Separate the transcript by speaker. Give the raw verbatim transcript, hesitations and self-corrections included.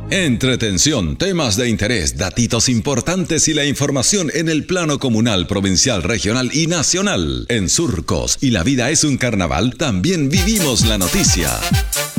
Speaker 1: Entretención, temas de interés, datitos importantes y la información en el plano comunal, provincial, regional y nacional. En Surcos y la vida es un carnaval, también vivimos la noticia.